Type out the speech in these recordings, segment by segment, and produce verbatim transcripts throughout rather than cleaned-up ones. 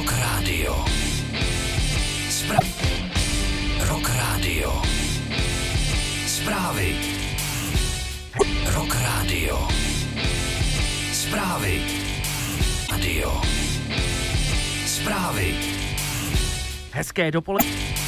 Rock Radio. Spra- Rock Radio. Zprávy. Rock Radio. Zprávy. Radio. Zprávy. Hezké dopoledne.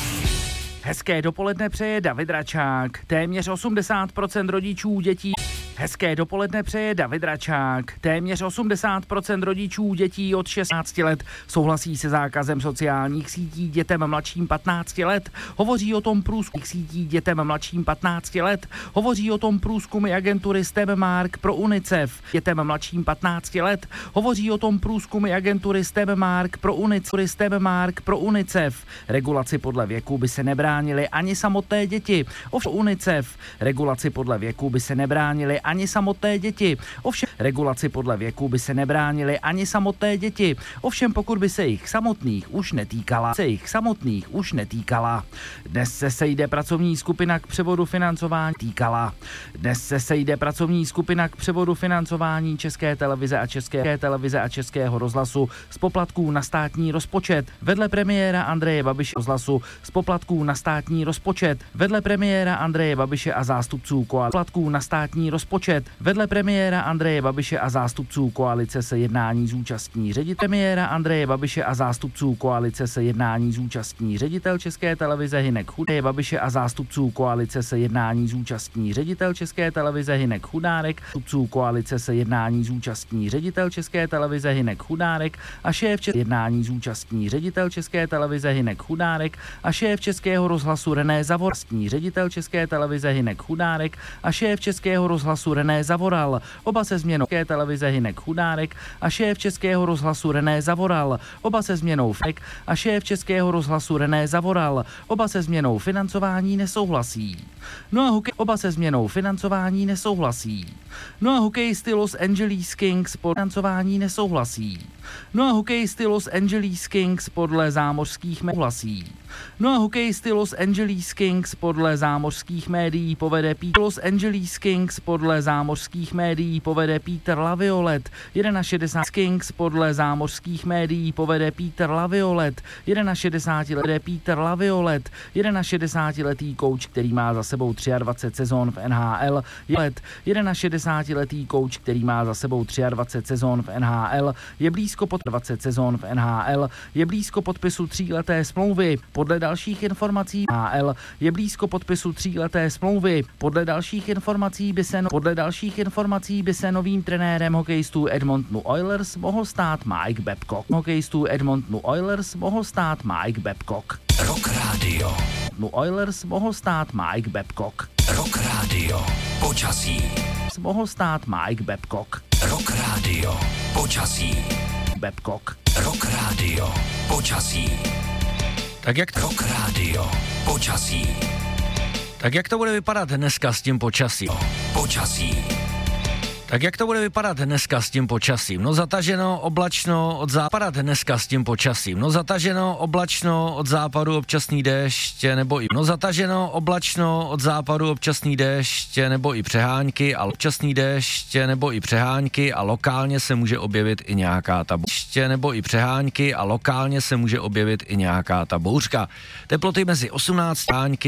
Hezké dopoledne přeje David Račák. Téměř osmdesát procent rodičů dětí. Hezké dopoledne přeje David Račák. Téměř osmdesát procent rodičů dětí od šestnácti let souhlasí se zákazem sociálních sítí dětem mladším patnácti let. Hovoří o tom průzkum sítí dětem mladším patnácti let. Hovoří o tom průzkumy agentury STEM-Mark pro UNICEF dětem mladším patnácti let. Hovoří o tom průzkumy agentury STEM-Mark pro UNICEF. STEM-Mark pro UNICEF. Regulaci podle věku by se nebránily ani samotné děti. Ovšem UNICEF. Regulaci podle věku by se nebránily ani samotné děti. Ovšem regulaci podle věku by se nebránily ani samotné děti. Ovšem pokud by se jich samotných už netýkala, se jich samotných už netýkala. Dnes se sejde pracovní skupina k převodu financování týkala. Dnes se sejde pracovní skupina k převodu financování České televize a České televize a Českého rozhlasu z poplatků na státní rozpočet. Vedle premiéra Andreje Babiše rozhlasu z poplatků na státní rozpočet. Vedle premiéra Andreje Babiše a zástupců koalice poplatků na státní rozpočet. Vedle premiéra Andreje Babiše a zástupců koalice se jednání zúčastní ředitel premiéra Andreje Babiše a zástupců koalice se jednání zúčastní ředitel České televize Hynek Chudárek. Babiše a zástupců koalice se jednání zúčastní ředitel České televize Hynek Chudárek. Zástupců koalice se jednání zúčastní ředitel České televize Hynek Chudárek a šéf České jednání zúčastní ředitel České televize Hynek Chudárek a šéf Českého rozhlasu René Zavorský. Ředitel České televize Hynek Chudárek a šéf Českého rozhlasu René Zavoral. Oba se změnou České televize Hynek Chudárek a šéf Českého rozhlasu René Zavoral. Oba se změnou Fek a šéf Českého rozhlasu René Zavoral. Oba se změnou financování nesouhlasí. No a hokej oba se změnou financování nesouhlasí. No a hokejisty Los Angeles Kings pod financování nesouhlasí. No a hokejisty Los Angeles Kings podle zámořských souhlasí. No a hokejisty Los Angeles Kings podle zámořských médií povede Peter Los Angeles Kings podle zámořských médií povede Peter Laviolet. šedesát jedna Kings podle zámořských médií povede Peter Laviolet. šedesátiletý Peter Laviolet. šedesátiletý kouč, který má za sebou dvacet tři sezón v N H L. Let. šedesátiletý kouč, který má za sebou dvacet tři sezón v N H L. Je blízko pod dvacet sezón v N H L. Je blízko podpisu tříleté smlouvy. Podle dalších informací N H L je blízko podpisu tříleté smlouvy. Podle dalších informací by se no, podle dalších informací by se novým trenérem hokejistů Edmontonu Oilers mohl stát Mike Babcock. Hokejistů Edmontonu Oilers mohl stát Mike Babcock. Rock Radio. No Oilers mohl stát Mike Babcock. Rock Radio. Počasí. Mohl stát Mike Babcock. Rock Radio. Počasí. Babcock. Rock Radio. Počasí. Tak jak, Rock Radio. Počasí. tak jak to bude vypadat dneska s tím počasím? Počasí. Tak jak to bude vypadat dneska s tím počasím? No zataženo, oblačno, od západu dneska s tím počasím. No zataženo, oblačno, od západu občasný déšť nebo i no zataženo, oblačno, od západu občasný déšť nebo i přehánky a občasný déšť nebo i přehánky a lokálně se může objevit i nějaká ta bouřka nebo i přehánky a lokálně se může objevit i nějaká ta bouřka. Teploty mezi osmnáct stupňů